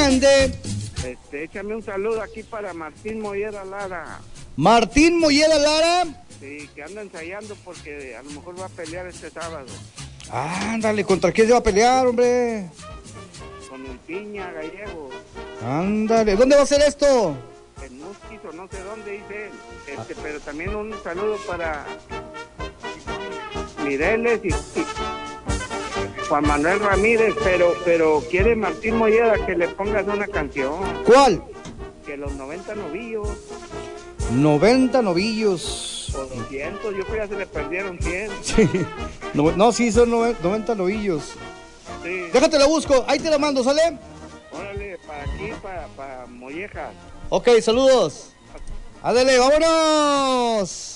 mande. Échame un saludo aquí para Martín Mollera Lara. Martín Mollera Lara. Sí, que anda ensayando porque a lo mejor va a pelear este sábado. Ándale, ¿contra quién se va a pelear, hombre? Con el Piña Gallego. Ándale, ¿dónde va a ser esto? En Musquito, no sé dónde dice él. Pero también un saludo para Mireles y Juan Manuel Ramírez, pero quiere Martín Mollera que le pongas una canción. ¿Cuál? Que los 90 novillos. 90 novillos. O 200, yo creo que ya se le perdieron 100. Sí. No, sí, son 90 novillos. Sí. Déjate la busco, ahí te la mando, ¿sale? Órale, para aquí, para Mollejas. Ok, saludos. Ándale, vámonos.